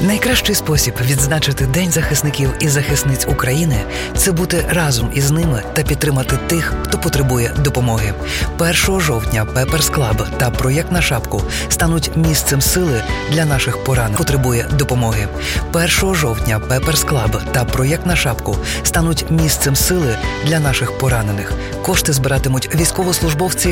Найкращий спосіб відзначити День захисників і захисниць України – це бути разом із ними та підтримати тих, хто потребує допомоги. 1 жовтня Pepper's Club та проєкт «На шапку» стануть місцем сили для наших поранених, хто потребує допомоги. 1 жовтня Pepper's Club та проєкт «На шапку» стануть місцем сили для наших поранених. Кошти збиратимуть військовослужбовці